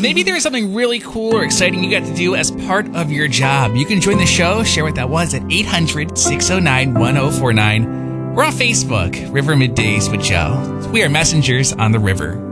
maybe there was something really cool or exciting you got to do as part of your job. You can join the show, share what that was at 800-609-1049. We're on Facebook, River Middays with Joe. We are messengers on the river.